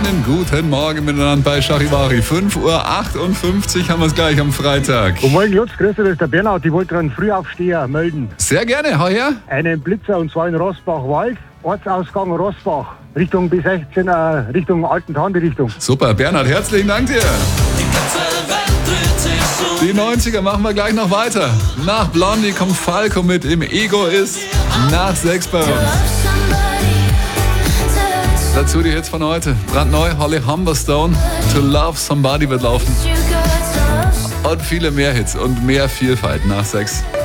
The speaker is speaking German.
Schönen guten Morgen miteinander bei Charivari. 5:58 Uhr haben wir es gleich am Freitag. Guten Morgen, Lutz, grüß dich, das ist der Bernhard. Ich wollte gerade einen Frühaufsteher melden. Sehr gerne, hau her. Einen Blitzer, und zwar in Rossbach-Wald, Ortsausgang Rossbach, Richtung B16, Richtung Altentan-Richtung. Super, Bernhard, herzlichen Dank dir. Die 90er machen wir gleich noch weiter. Nach Blondie kommt Falco mit Im Ego ist nach 6 bei uns. Dazu die Hits von heute. Brandneu, Holly Humberstone, To Love Somebody wird laufen. Und viele mehr Hits und mehr Vielfalt nach 6.